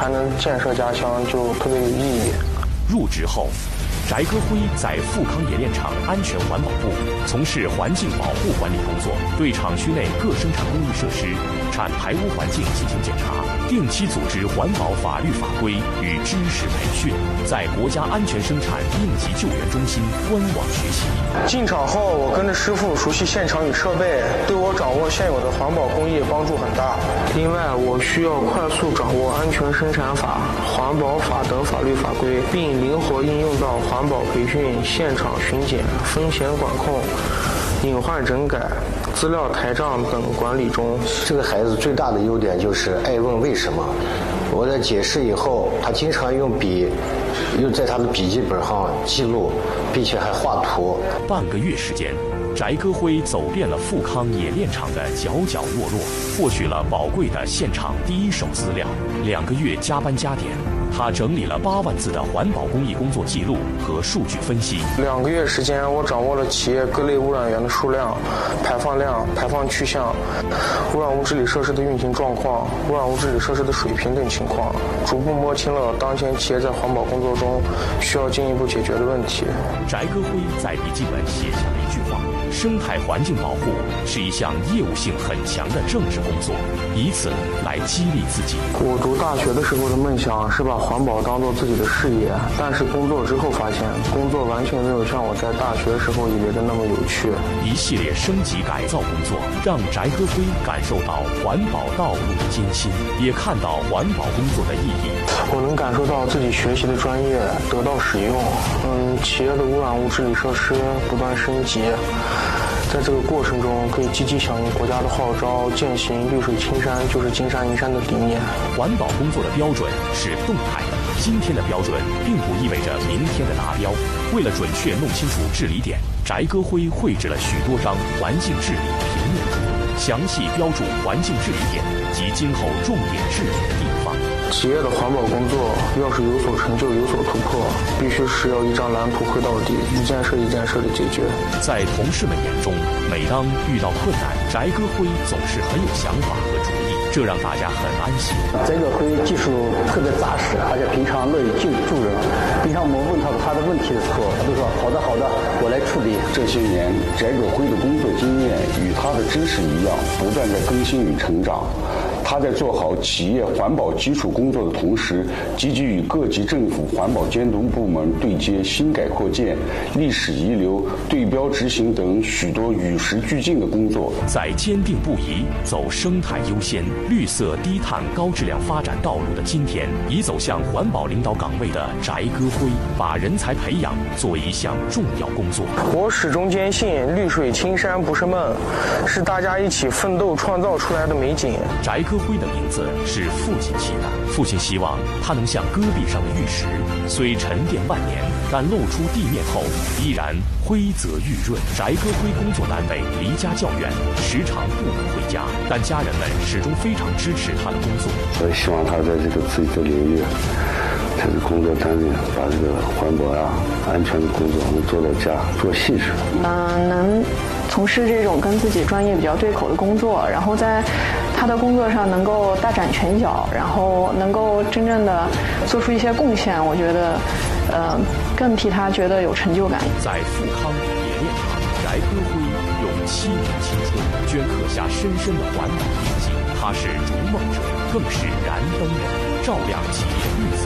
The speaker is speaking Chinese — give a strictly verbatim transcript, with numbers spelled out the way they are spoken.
还能建设家乡，就特别有意义。 入职后，翟戈辉在富康冶炼厂安全环保部从事环境保护管理工作，对厂区内各生产工艺设施、产排污环境进行检查，定期组织环保法律法规与知识培训，在国家安全生产应急救援中心官网学习。 进厂后，我跟着师傅熟悉现场与设备，对我掌握现有的环保工艺帮助很大。另外，我需要快速掌握安全生产法、环保法等法律法规，并灵活应用到环保培训、现场巡检、风险管控、隐患整改、资料台账等管理中。 这个孩子最大的优点就是爱问为什么。我在解释以后，他经常用笔，又在他的笔记本上记录，并且还画图。 半个月时间，翟戈辉走遍了富康冶炼厂的角角落落，获取了宝贵的现场第一手资料。两个月加班加点，他整理了八万字的环保工艺工作记录和数据分析。 两个月时间，我掌握了企业各类污染源的数量、排放量、排放去向、污染物治理设施的运行状况、污染物治理设施的水平等情况，逐步摸清了当前企业在环保工作中需要进一步解决的问题。 翟戈辉在笔记本写下了一句话：生态环境保护是一项业务性很强的政治工作，以此来激励自己。 我读大学的时候的梦想是把环保当做自己的事业，但是工作之后发现，工作完全没有像我在大学时候以为的那么有趣。 一系列升级改造工作，让翟戈辉感受到环保道路的艰辛，也看到环保工作的意义。 我能感受到自己学习的专业得到使用，嗯，企业的污染物治理设施不断升级。在这个过程中，可以积极响应国家的号召，践行绿水青山就是金山银山的理念。 环保工作的标准是动态的，今天的标准并不意味着明天的达标。为了准确弄清楚治理点，翟戈辉绘制了许多张环境治理平面图，详细标注环境治理点及今后重点治理的地方。 企业的环保工作要是有所成就、有所突破，必须是要一张蓝图绘到底，一件事一件事的解决。 在同事们眼中，每当遇到困难，翟戈辉总是很有想法和主意，这让大家很安心。 翟戈辉技术特别扎实，而且平常乐于救助人。平常我们问他他的问题的时候，他就说好的好的，我来处理。 这些年，翟戈辉的工作经验与他的知识一样，不断在更新与成长。他在做好企业环保基础工作的同时，积极与各级政府环保监督部门对接新改扩建、历史遗留、对标执行等许多与时俱进的工作。 在坚定不移走生态优先、绿色低碳高质量发展道路的今天，已走向环保领导岗位的翟戈辉，把人才培养作为一项重要工作。 我始终坚信，绿水青山不是梦，是大家一起奋斗创造出来的美景。 翟戈辉的名字是父亲起的，父亲希望他能像戈壁上的玉石，虽沉淀万年，但露出地面后依然辉泽玉润。翟戈辉工作单位离家较远，时常不能回家，但家人们始终非常支持他的工作。 我也希望他在这个自己的领域，这个工作单位把这个环保呀、安全的工作能做到家，做细致。 嗯、呃，能从事这种跟自己专业比较对口的工作，然后在他的工作上能够大展拳脚，然后能够真正的做出一些贡献，我觉得，呃，更替他觉得有成就感。 在富康冶炼厂，翟戈辉用七年青春镌刻下深深的环保印记。他是逐梦者，更是燃灯人，照亮企业绿色